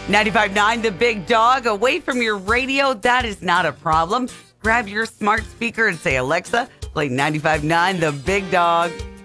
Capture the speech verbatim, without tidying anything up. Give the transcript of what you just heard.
ninety-five point nine The Big Dog, away from your radio, that is not a problem. Grab your smart speaker and say, Alexa, play ninety-five point nine The Big Dog.